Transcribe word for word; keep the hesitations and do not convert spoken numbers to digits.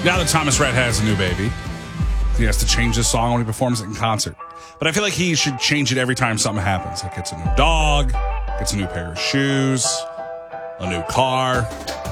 Now that Thomas Rhett has a new baby, he has to change his song when he performs it in concert. But I feel like he should change it every time something happens. Like gets a new dog, gets a new pair of shoes, a new car.